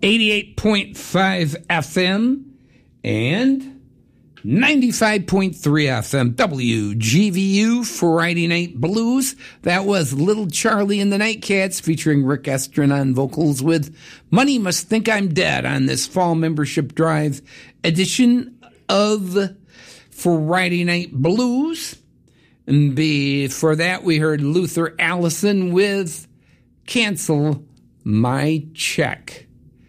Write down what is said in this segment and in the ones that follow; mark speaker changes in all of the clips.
Speaker 1: 88.5 FM and 95.3 FM WGVU Friday Night Blues. That was Little Charlie and the Nightcats featuring Rick Estrin on vocals with Money Must Think I'm Dead on this fall membership drive edition of Friday Night Blues. And before that, we heard Luther Allison with Cancel My Check.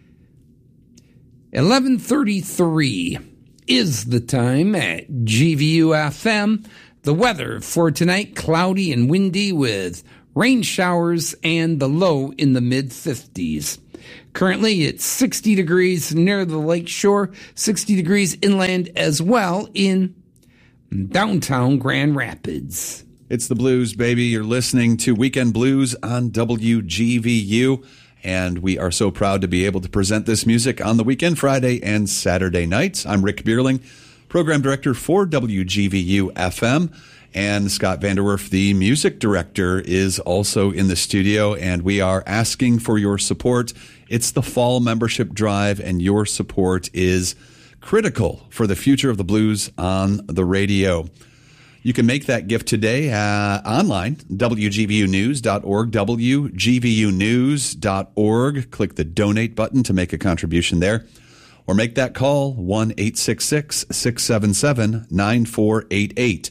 Speaker 1: 11:33 is the time at GVU FM. The weather for tonight, cloudy and windy with rain showers and the low in the mid-50s. Currently, it's 60 degrees near the lake shore, 60 degrees inland as well in downtown Grand Rapids.
Speaker 2: It's the blues, baby. You're listening to Weekend Blues on WGVU. And we are so proud to be able to present this music on the weekend, Friday and Saturday nights. I'm Rick Bierling, Program Director for WGVU FM. And Scott Vanderwerf, the Music Director, is also in the studio. And we are asking for your support. It's the fall membership drive, and your support is critical for the future of the blues on the radio. You can make that gift today online, WGVUnews.org, WGVUnews.org. Click the donate button to make a contribution there. Or make that call, 1-866-677-9488.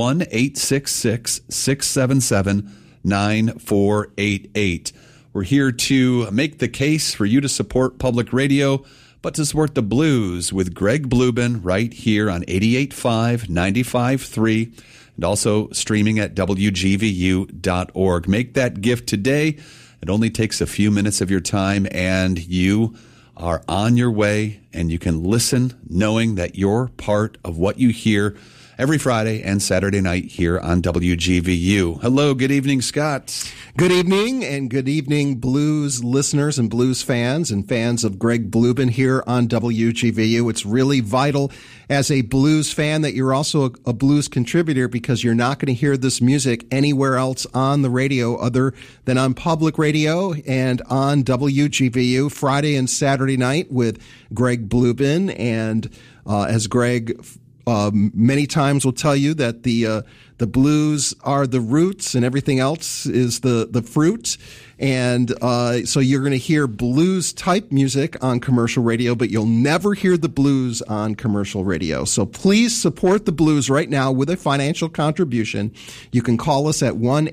Speaker 2: 1-866-677-9488. We're here to make the case for you to support public radio, but to support the blues with Greg Blubin right here on 88.5, 95.3, and also streaming at WGVU.org. Make that gift today. It only takes a few minutes of your time, and you are on your way, and you can listen knowing that you're part of what you hear every Friday and Saturday night here on WGVU. Hello, good evening, Scott.
Speaker 3: Good evening, and good evening, blues listeners and blues fans and fans of Greg Blubin here on WGVU. It's really vital as a blues fan that you're also a blues contributor, because you're not going to hear this music anywhere else on the radio other than on public radio and on WGVU Friday and Saturday night with Greg Blubin. And as Greg many times will tell you that the blues are the roots and everything else is the fruit. And so you're going to hear blues type music on commercial radio, but you'll never hear the blues on commercial radio. So please support the blues right now with a financial contribution. You can call us at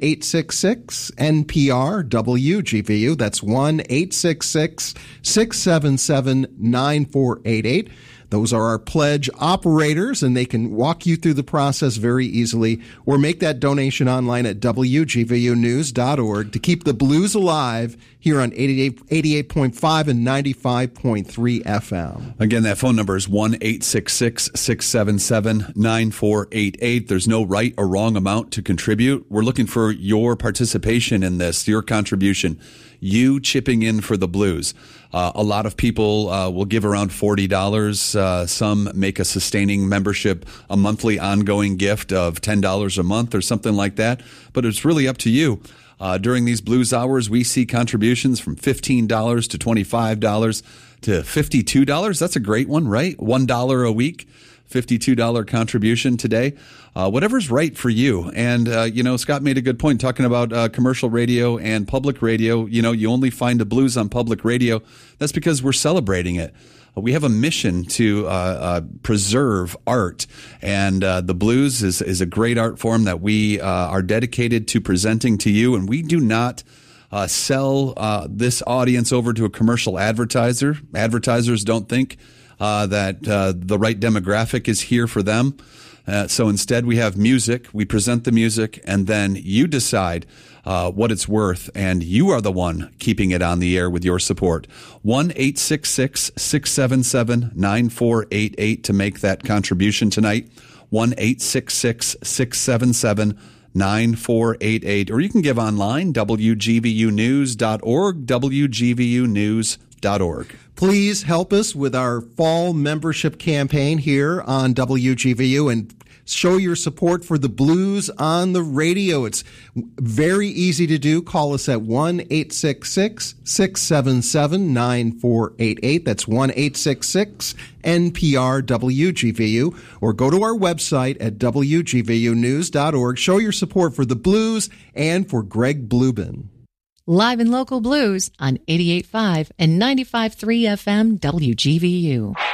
Speaker 3: 1-866-NPR-WGVU. That's 1-866-677-9488. Those are our pledge operators, and they can walk you through the process very easily, or make that donation online at WGVUnews.org to keep the blues alive here on 88.5 and 95.3 FM.
Speaker 2: Again, that phone number is 1-866-677-9488. There's no right or wrong amount to contribute. We're looking for your participation in this, your contribution, you chipping in for the blues. A lot of people will give around $40. Some make a sustaining membership, a monthly ongoing gift of $10 a month or something like that. But it's really up to you. During these blues hours, we see contributions from $15 to $25 to $52. That's a great one, right? $1 a week. $52 contribution today. Whatever's right for you. And, Scott made a good point talking about commercial radio and public radio. You only find the blues on public radio. That's because we're celebrating it. We have a mission to preserve art, and the blues is a great art form that we are dedicated to presenting to you, and we do not sell this audience over to a commercial advertiser. Advertisers don't think that the right demographic is here for them. So instead, we have music, we present the music, and then you decide what it's worth, and you are the one keeping it on the air with your support. 1-866-677-9488 to make that contribution tonight. 1-866-677-9488. Or you can give online, WGVUnews.org, WGVUnews.org.
Speaker 3: Please help us with our fall membership campaign here on WGVU, and Show your support for the blues on the radio. It's very easy to do. Call us at 1-866-677-9488. That's 1-866-NPR-WGVU. Or go to our website at WGVUnews.org. Show your support for the blues and for Greg Bluben.
Speaker 4: Live and local blues on 88.5 and 95.3 FM WGVU.